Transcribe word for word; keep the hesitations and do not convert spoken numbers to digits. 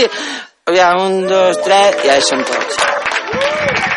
Aviam, un, dos, tres, ja hi som tots.